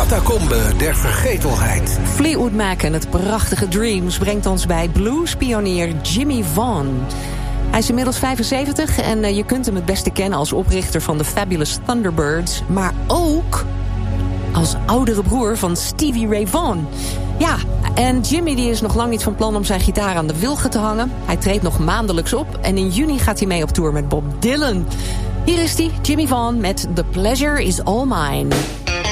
catacombe der vergetelheid. Fleetwood Mac en het prachtige Dreams brengt ons bij bluespionier Jimmy Vaughan. Hij is inmiddels 75 en je kunt hem het beste kennen als oprichter van de Fabulous Thunderbirds, maar ook als oudere broer van Stevie Ray Vaughan. Ja, en Jimmy die is nog lang niet van plan om zijn gitaar aan de wilgen te hangen. Hij treedt nog maandelijks op en in juni gaat hij mee op tour met Bob Dylan. Hier is hij, Jimmy Vaughan met The Pleasure Is All Mine.